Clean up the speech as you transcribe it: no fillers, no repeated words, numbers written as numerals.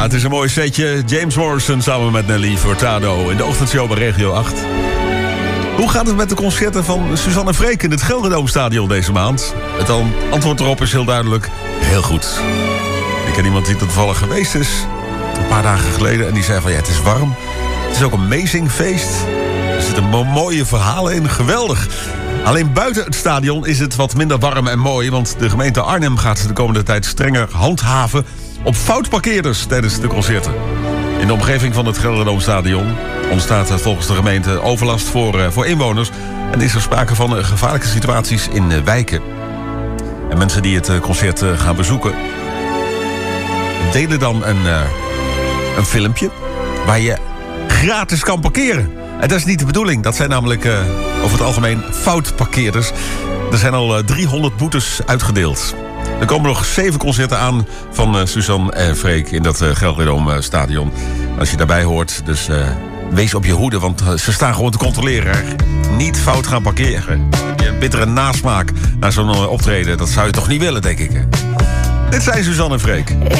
Ja, het is een mooi setje. James Morrison samen met Nelly Furtado in de ochtendshow bij Regio 8. Hoe gaat het met de concerten van Suzanne Freek in het Gelderdoomstadion deze maand? Het antwoord erop is heel duidelijk: heel goed. Ik ken iemand die toevallig geweest is, een paar dagen geleden, en die zei van ja, het is warm. Het is ook een amazing feest. Er zitten mooie verhalen in, geweldig. Alleen buiten het stadion is het wat minder warm en mooi, want de gemeente Arnhem gaat de komende tijd strenger handhaven op foutparkeerders tijdens de concerten. In de omgeving van het Gelderdoomstadion ontstaat volgens de gemeente overlast voor inwoners en is er sprake van gevaarlijke situaties in wijken. En mensen die het concert gaan bezoeken delen dan een filmpje waar je gratis kan parkeren. En dat is niet de bedoeling. Dat zijn namelijk over het algemeen foutparkeerders. Er zijn al 300 boetes uitgedeeld. Er komen nog 7 concerten aan van Suzanne en Freek in dat Gelderdoomstadion. Als je daarbij hoort, dus wees op je hoede, want ze staan gewoon te controleren. Niet fout gaan parkeren. Een bittere nasmaak naar zo'n optreden, dat zou je toch niet willen, denk ik. Dit zijn Suzanne en Freek.